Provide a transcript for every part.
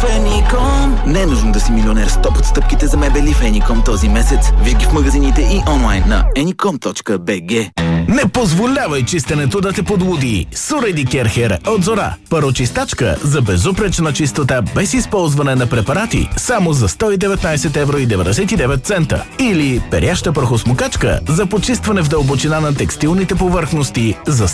Еником. Не е нужно да си милионер. 100 отстъпките за мебели в Еником този месец. Виж в магазините и онлайн на enicom.bg. Не позволявай чистенето да те подлуди. Суреди Керхер от Зора. Парочистачка за безупречна чистота без използване на препарати само за 119,99 евро. Или перяща прахосмокачка за почистване в дълбочина на текстилните повърхности за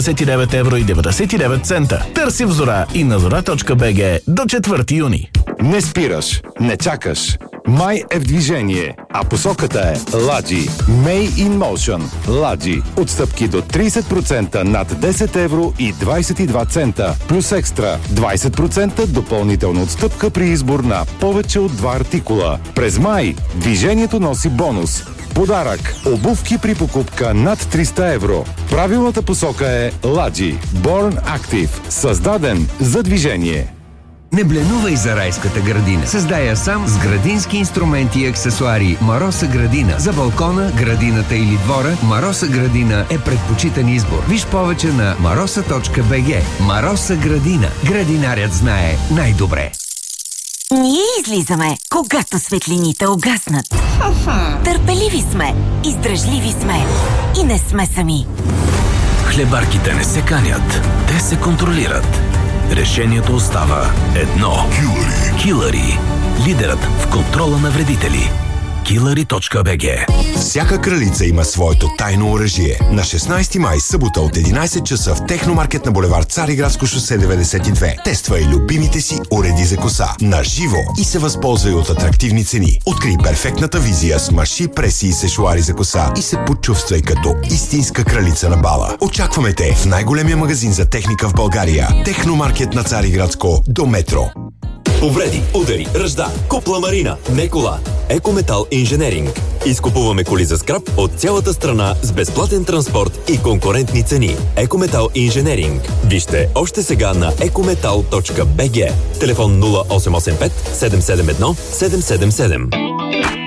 199,99 евро. Търси в Зора и на zora.bg до 4 юни. Не спираш, не чакаш. Май е в движение, а посоката е Ладжи. May in Motion. Ладжи. Отстъпки до 30% над 10 евро и 22 цента. Плюс екстра 20% допълнителна отстъпка при избор на повече от 2 артикула. През май движението носи бонус. Подарък. Обувки при покупка над 300 евро. Правилната посока е Ладжи. Born Active. Създаден за движение. Не бленувай за райската градина. Създай я сам с градински инструменти и аксесуари Мароса Градина. За балкона, градината или двора, Мароса Градина е предпочитан избор. Виж повече на marosa.bg. Мароса Градина. Градинарят знае най-добре. Ние излизаме, когато светлините угаснат. Търпеливи сме, издръжливи сме и не сме сами. Хлебарките не се канят, те се контролират. Решението остава едно. Килъри. Лидерът в контрола на вредители. Killary.bg. Всяка кралица има своето тайно оръжие. На 16 май, събота от 11 часа в Техномаркет на булевард Цариградско шосе 92. Тествай любимите си уреди за коса. На живо и се възползвай от атрактивни цени. Открий перфектната визия с маши, преси и сешуари за коса и се почувствай като истинска кралица на бала. Очакваме те в най-големия магазин за техника в България. Техномаркет на Цариградско до метро. Повреди, удари, ръжда, купла марина, не кола. Екометал инженеринг. Изкупуваме коли за скрап от цялата страна с безплатен транспорт и конкурентни цени. Екометал инженеринг. Вижте още сега на ecometal.bg. Телефон 0885 771 777.